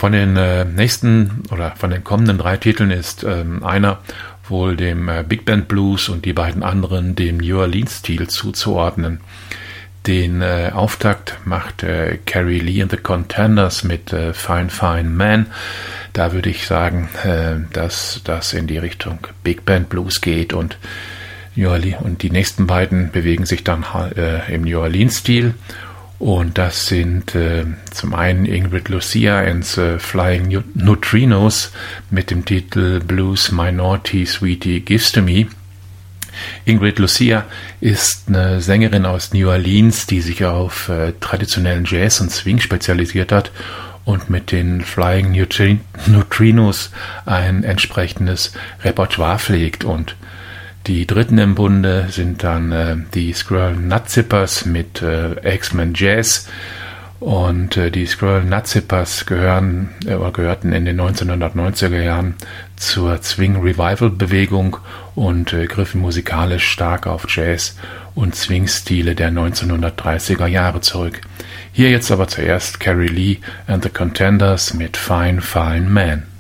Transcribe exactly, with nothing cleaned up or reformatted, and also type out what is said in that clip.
Von den äh, nächsten oder von den kommenden drei Titeln ist ähm, einer wohl dem äh, Big Band Blues und die beiden anderen dem New Orleans-Stil zuzuordnen. Den äh, Auftakt macht äh, Carrie Lee and the Contenders mit äh, Fine Fine Man. Da würde ich sagen, äh, dass das in die Richtung Big Band Blues geht und New Orleans, und die nächsten beiden bewegen sich dann äh, im New Orleans-Stil. Und das sind äh, zum einen Ingrid Lucia and the Flying Neutrinos mit dem Titel Blues My Naughty Sweetie Gives to Me. Ingrid Lucia ist eine Sängerin aus New Orleans, die sich auf äh, traditionellen Jazz und Swing spezialisiert hat und mit den Flying Neutri- Neutrinos ein entsprechendes Repertoire pflegt. Und die dritten im Bunde sind dann äh, die Squirrel Nut Zippers mit äh, X-Men Jazz. Und äh, die Squirrel Nut Zippers gehören, äh, gehörten in den neunzehnhundertneunziger Jahren zur Swing Revival Bewegung und äh, griffen musikalisch stark auf Jazz und Swing-Stile der neunzehnhundertdreißiger Jahre zurück. Hier jetzt aber zuerst Carrie Lee and the Contenders mit Fine Fine Man.